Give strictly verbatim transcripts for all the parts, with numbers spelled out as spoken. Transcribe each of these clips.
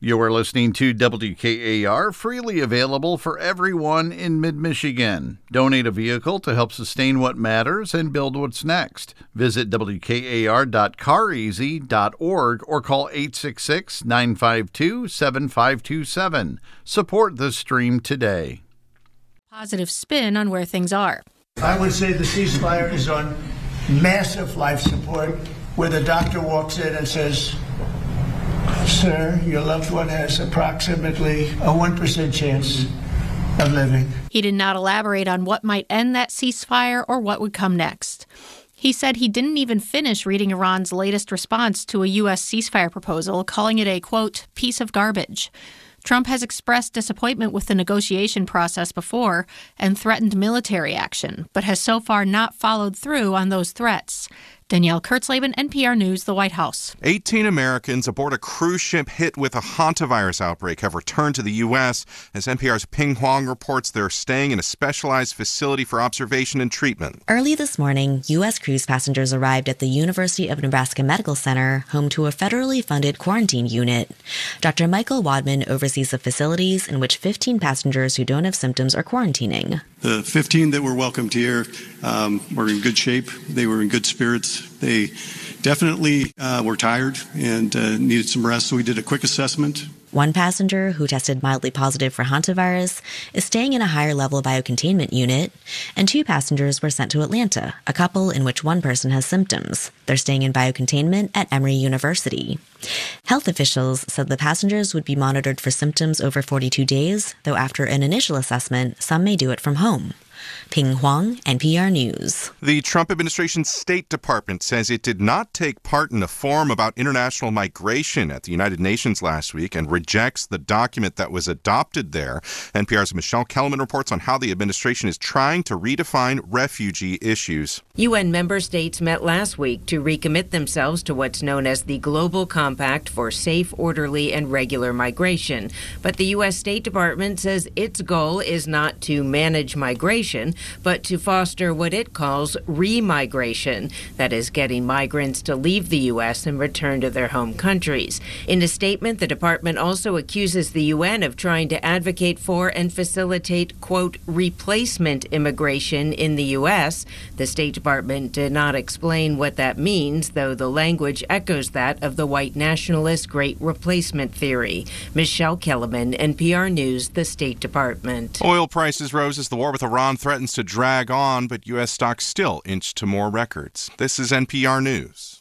You are listening to W K A R, freely available for everyone in mid-Michigan. Donate a vehicle to help sustain what matters and build what's next. Visit W K A R dot car easy dot org or call eight six six, nine five two, seven five two seven. Support the stream today. Positive spin on where things are. I would say the ceasefire is on massive life support, where the doctor walks in and says, "Sir, your loved one has approximately a one percent chance of living." He did not elaborate on what might end that ceasefire or what would come next. He said he didn't even finish reading Iran's latest response to a U S ceasefire proposal, calling it a, quote, piece of garbage. Trump has expressed disappointment with the negotiation process before and threatened military action, but has so far not followed through on those threats. Danielle Kurtzleben, N P R News, the White House. eighteen Americans aboard a cruise ship hit with a hantavirus outbreak have returned to the U S. As N P R's Ping Huang reports, they're staying in a specialized facility for observation and treatment. Early this morning, U S cruise passengers arrived at the University of Nebraska Medical Center, home to a federally funded quarantine unit. Doctor Michael Wadman oversees the facilities in which fifteen passengers who don't have symptoms are quarantining. The fifteen that were welcomed here um, were in good shape. They were in good spirits. They definitely uh, were tired and uh, needed some rest, so we did a quick assessment. One passenger who tested mildly positive for hantavirus is staying in a higher-level biocontainment unit, and two passengers were sent to Atlanta, a couple in which one person has symptoms. They're staying in biocontainment at Emory University. Health officials said the passengers would be monitored for symptoms over forty-two days, though after an initial assessment, some may do it from home. Ping Huang, N P R News. The Trump administration's State Department says it did not take part in a forum about international migration at the United Nations last week and rejects the document that was adopted there. N P R's Michelle Kellerman reports on how the administration is trying to redefine refugee issues. U N member states met last week to recommit themselves to what's known as the Global Compact for Safe, Orderly, and Regular Migration. But the U S State Department says its goal is not to manage migration, but to foster what it calls remigration, that is, getting migrants to leave the U S and return to their home countries. In a statement, the department also accuses the U N of trying to advocate for and facilitate, quote, replacement immigration in the U S. The State Department did not explain what that means, though the language echoes that of the white nationalist Great Replacement theory. Michelle Kellerman, N P R News, the State Department. Oil prices rose as the war with Iran threatens to drag on, but U S stocks still inch to more records. This is N P R News.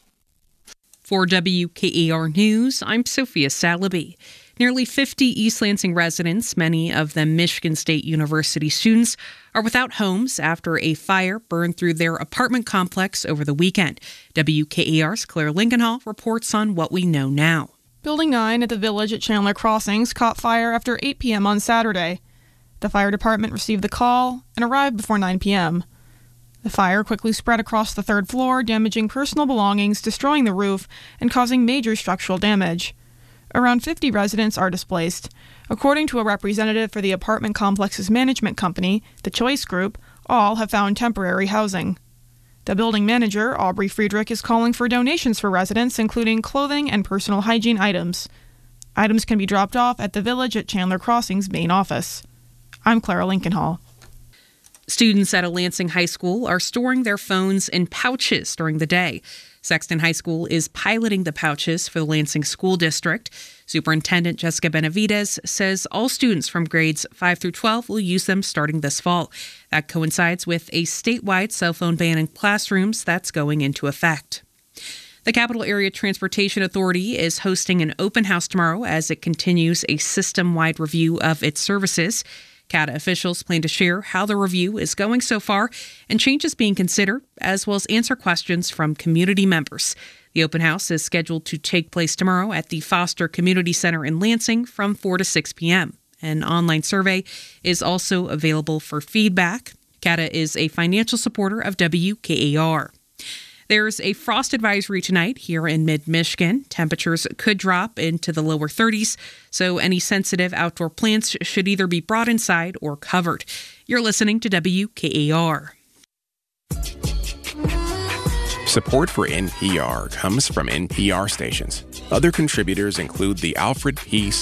For W K A R News, I'm Sophia Salaby. Nearly fifty East Lansing residents, many of them Michigan State University students, are without homes after a fire burned through their apartment complex over the weekend. W K A R's Claire Lincolnhall reports on what we know now. Building nine at the Village at Chandler Crossings caught fire after eight p.m. on Saturday. The fire department received the call and arrived before nine p.m. The fire quickly spread across the third floor, damaging personal belongings, destroying the roof, and causing major structural damage. Around fifty residents are displaced. According to a representative for the apartment complex's management company, the Choice Group, all have found temporary housing. The building manager, Aubrey Friedrich, is calling for donations for residents, including clothing and personal hygiene items. Items can be dropped off at the Village at Chandler Crossings main office. I'm Clara Lincolnhall. Students at a Lansing high school are storing their phones in pouches during the day. Sexton High School is piloting the pouches for the Lansing School District. Superintendent Jessica Benavides says all students from grades five through twelve will use them starting this fall. That coincides with a statewide cell phone ban in classrooms that's going into effect. The Capital Area Transportation Authority is hosting an open house tomorrow as it continues a system-wide review of its services. C A T A officials plan to share how the review is going so far and changes being considered, as well as answer questions from community members. The open house is scheduled to take place tomorrow at the Foster Community Center in Lansing from four to six p.m. An online survey is also available for feedback. C A T A is a financial supporter of W K A R. There's a frost advisory tonight here in mid-Michigan. Temperatures could drop into the lower thirties, so any sensitive outdoor plants should either be brought inside or covered. You're listening to W K A R. Support for N P R comes from N P R stations. Other contributors include the Alfred P.